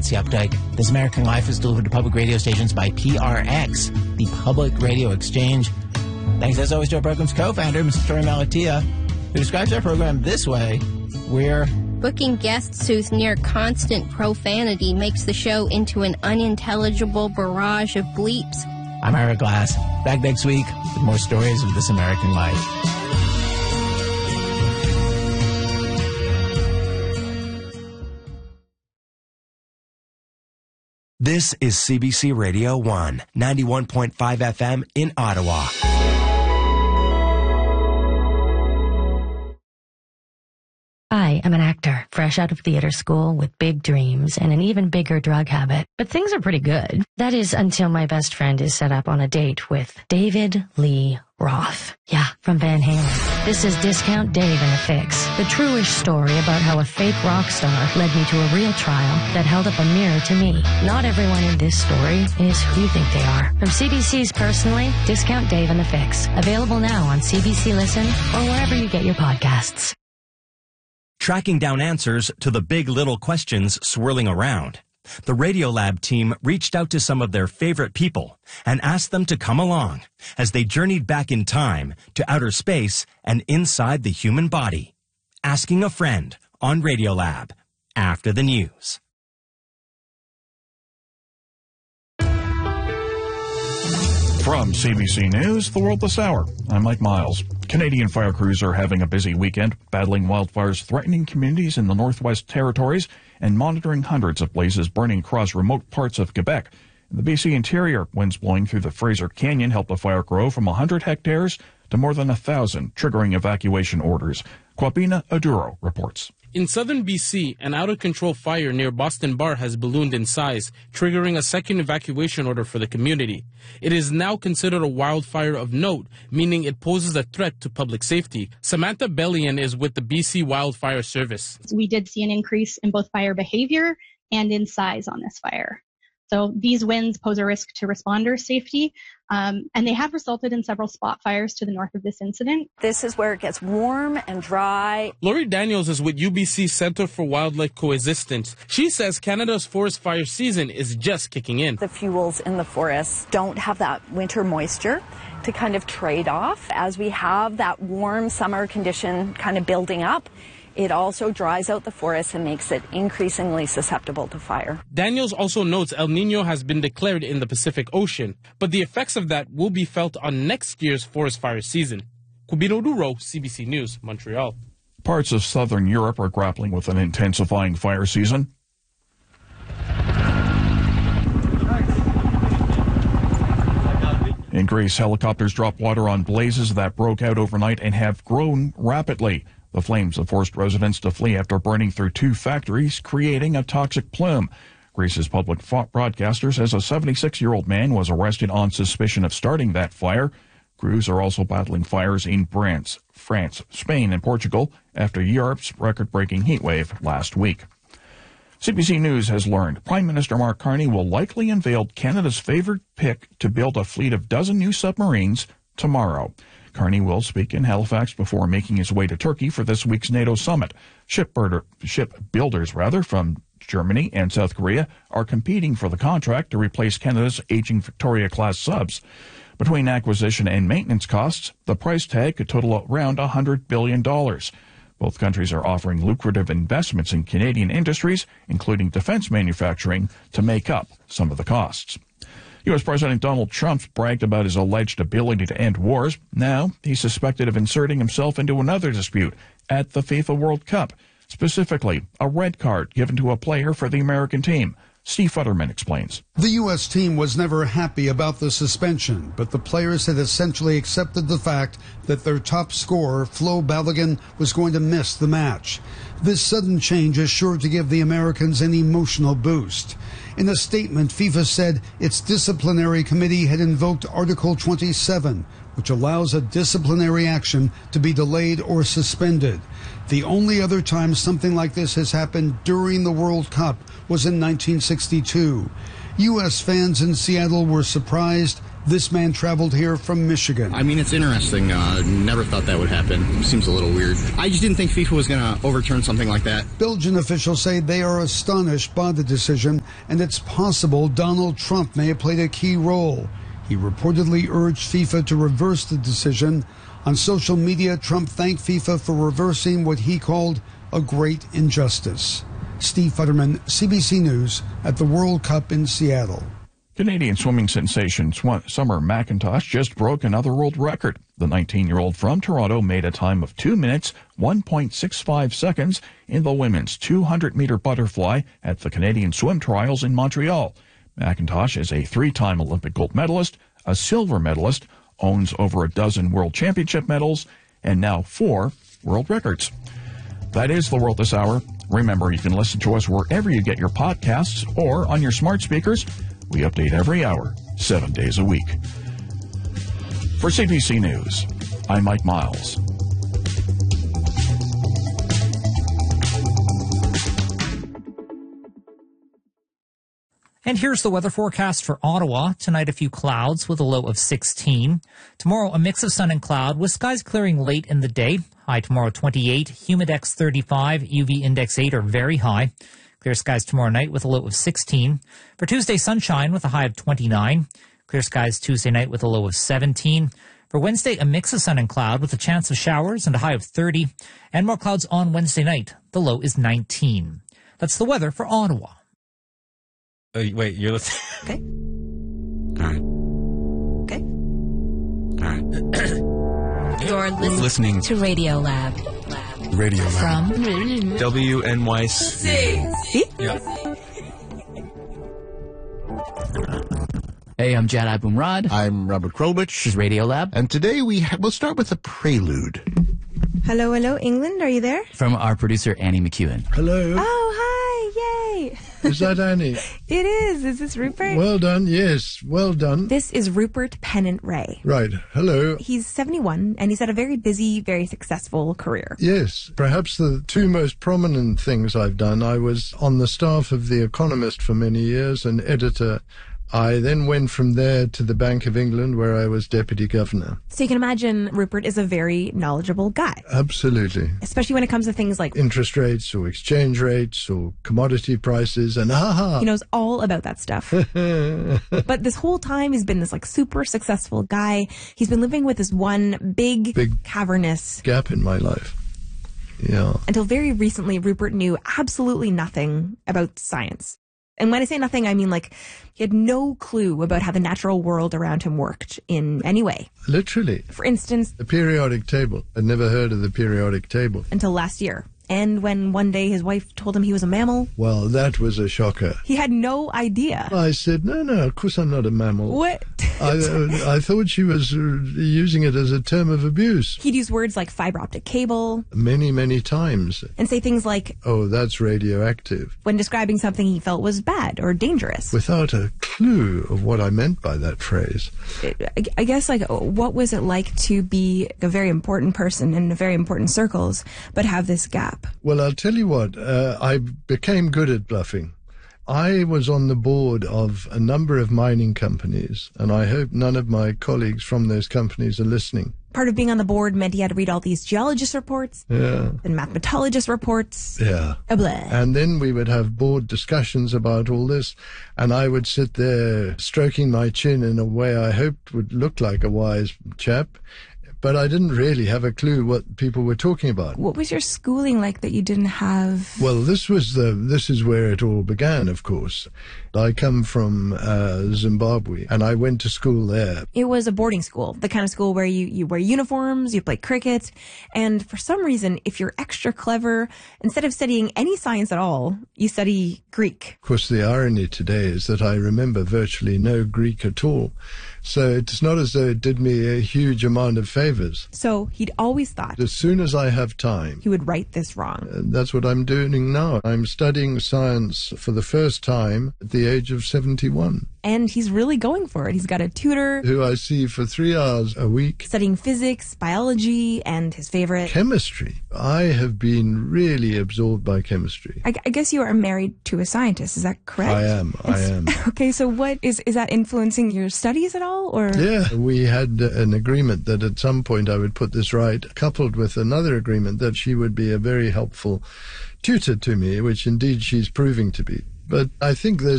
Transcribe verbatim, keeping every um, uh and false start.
Nancy Updike. This American Life is delivered to public radio stations by P R X, the Public Radio Exchange. Thanks, as always, to our program's co-founder, Missus Tori Malatia, who describes our program this way. We're booking guests whose near constant profanity makes the show into an unintelligible barrage of bleeps. I'm Ira Glass. Back next week with more stories of This American Life. This is C B C Radio one, ninety-one point five F M in Ottawa. I am an actor, fresh out of theater school with big dreams and an even bigger drug habit. But things are pretty good. That is until my best friend is set up on a date with David Lee Roth. Yeah, from Van Halen. This is Discount Dave and the Fix, the true-ish story about how a fake rock star led me to a real trial that held up a mirror to me. Not everyone in this story is who you think they are. From C B C's Personally, Discount Dave and the Fix. Available now on C B C Listen or wherever you get your podcasts. Tracking down answers to the big little questions swirling around, the Radiolab team reached out to some of their favorite people and asked them to come along as they journeyed back in time to outer space and inside the human body. Asking a Friend on Radiolab after the news. From C B C News, The World This Hour, I'm Mike Miles. Canadian fire crews are having a busy weekend, battling wildfires threatening communities in the Northwest Territories and monitoring hundreds of blazes burning across remote parts of Quebec. In the B C interior, winds blowing through the Fraser Canyon helped the fire grow from one hundred hectares to more than one thousand, triggering evacuation orders. Kwapina Aduro reports. In southern B C, an out-of-control fire near Boston Bar has ballooned in size, triggering a second evacuation order for the community. It is now considered a wildfire of note, meaning it poses a threat to public safety. Samantha Bellion is with the B C Wildfire Service. We did see an increase in both fire behavior and in size on this fire. So these winds pose a risk to responder safety, um, and they have resulted in several spot fires to the north of this incident. This is where it gets warm and dry. Lori Daniels is with U B C Centre for Wildlife Coexistence. She says Canada's forest fire season is just kicking in. The fuels in the forests don't have that winter moisture to kind of trade off. As we have that warm summer condition kind of building up, it also dries out the forest and makes it increasingly susceptible to fire. Daniels also notes El Nino has been declared in the Pacific Ocean, but the effects of that will be felt on next year's forest fire season. Kubino Duro, C B C News, Montreal. Parts of southern Europe are grappling with an intensifying fire season. In Greece, helicopters dropped water on blazes that broke out overnight and have grown rapidly. The flames have forced residents to flee after burning through two factories, creating a toxic plume. Greece's public broadcaster says a seventy-six-year-old man was arrested on suspicion of starting that fire. Crews are also battling fires in France, France, Spain, and Portugal after Europe's record-breaking heatwave last week. C B C News has learned Prime Minister Mark Carney will likely unveil Canada's favored pick to build a fleet of dozen new submarines tomorrow. Carney will speak in Halifax before making his way to Turkey for this week's NATO summit. Shipbuilder, shipbuilders rather, from Germany and South Korea are competing for the contract to replace Canada's aging Victoria-class subs. Between acquisition and maintenance costs, the price tag could total around one hundred billion dollars. Both countries are offering lucrative investments in Canadian industries, including defense manufacturing, to make up some of the costs. U S President Donald Trump bragged about his alleged ability to end wars. Now he's suspected of inserting himself into another dispute at the FIFA World Cup, specifically a red card given to a player for the American team. Steve Futterman explains. The U S team was never happy about the suspension, but the players had essentially accepted the fact that their top scorer, Flo Balogun, was going to miss the match. This sudden change is sure to give the Americans an emotional boost. In a statement, FIFA said its disciplinary committee had invoked Article twenty-seven, which allows a disciplinary action to be delayed or suspended. The only other time something like this has happened during the World Cup was in nineteen sixty-two. U S fans in Seattle were surprised This man traveled here from Michigan. I mean, it's interesting. Uh, never thought that would happen. Seems a little weird. I just didn't think FIFA was going to overturn something like that. Belgian officials say they are astonished by the decision, and it's possible Donald Trump may have played a key role. He reportedly urged FIFA to reverse the decision. On social media, Trump thanked FIFA for reversing what he called a great injustice. Steve Futterman, C B C News, at the World Cup in Seattle. Canadian swimming sensation Summer McIntosh just broke another world record. The nineteen-year-old from Toronto made a time of two minutes, one point six five seconds in the women's two hundred meter butterfly at the Canadian Swim Trials in Montreal. McIntosh is a three-time Olympic gold medalist, a silver medalist, owns over a dozen world championship medals, and now four world records. That is the world this hour. Remember, you can listen to us wherever you get your podcasts or on your smart speakers. We update every hour, seven days a week. For C B C News, I'm Mike Miles. And here's the weather forecast for Ottawa. Tonight, a few clouds with a low of sixteen. Tomorrow, a mix of sun and cloud with skies clearing late in the day. High tomorrow, twenty-eight. Humidex, thirty-five. U V index, eight or very high. Clear skies tomorrow night with a low of sixteen. For Tuesday, sunshine with a high of twenty-nine. Clear skies Tuesday night with a low of seventeen. For Wednesday, a mix of sun and cloud with a chance of showers and a high of thirty. And more clouds on Wednesday night. The low is nineteen. That's the weather for Ottawa. Uh, wait, you're listening? Okay. All right. Okay. All right. You're listening, listening to Radio Lab. Radio Lab. From W N Y C. See? Yeah. Hey, I'm Jad Abumrad. I'm Robert Krulwich. This is Radio Lab. And today we ha- we'll start with a prelude. Hello, hello, England. Are you there? From our producer, Annie McEwen. Hello. Oh, hi. Yay. Is that Annie? It is. Is this Rupert? Well done. Yes, well done. This is Rupert Pennant Ray. Right. Hello. He's seventy-one, and he's had a very busy, very successful career. Yes. Perhaps the two most prominent things I've done, I was on the staff of The Economist for many years, an editor. I then went from there to the Bank of England, where I was deputy governor. So you can imagine Rupert is a very knowledgeable guy. Absolutely. Especially when it comes to things like interest rates or exchange rates or commodity prices, and aha! He knows all about that stuff. But this whole time he's been this like super successful guy. He's been living with this one big, big cavernous gap in my life. Yeah. Until very recently, Rupert knew absolutely nothing about science. And when I say nothing, I mean like he had no clue about how the natural world around him worked in any way. Literally. For instance, the periodic table. I'd never heard of the periodic table. Until last year. And when one day his wife told him he was a mammal. Well, that was a shocker. He had no idea. I said, no, no, of course I'm not a mammal. What? I, uh, I thought she was uh, using it as a term of abuse. He'd use words like fiber optic cable. Many, many times. And say things like, oh, that's radioactive. When describing something he felt was bad or dangerous. Without a clue of what I meant by that phrase. I, I guess, like, what was it like to be a very important person in very important circles, but have this gap? Well, I'll tell you what, uh, I became good at bluffing. I was on the board of a number of mining companies, and I hope none of my colleagues from those companies are listening. Part of being on the board meant he had to read all these geologist reports, yeah, and mathematologist reports, yeah, blah. And then we would have board discussions about all this, and I would sit there stroking my chin in a way I hoped would look like a wise chap. But I didn't really have a clue what people were talking about. What was your schooling like that you didn't have? Well, this was the this is where it all began, of course. I come from uh, Zimbabwe, and I went to school there. It was a boarding school, the kind of school where you, you wear uniforms, you play cricket, and for some reason, if you're extra clever, instead of studying any science at all, you study Greek. Of course, the irony today is that I remember virtually no Greek at all. So it's not as though it did me a huge amount of favors. So he'd always thought, as soon as I have time, he would right this wrong. Uh, that's what I'm doing now. I'm studying science for the first time at the age of seventy-one. and he's really going for it. He's got a tutor who I see for three hours a week, studying physics, biology, and his favorite chemistry. I have been really absorbed by chemistry. I, I guess you are married to a scientist. Is that correct? I am. I am. Okay, so what is is that influencing your studies at all, or? Yeah, we had an agreement that at some point I would put this right, coupled with another agreement that she would be a very helpful tutor to me, which indeed she's proving to be. But I think there's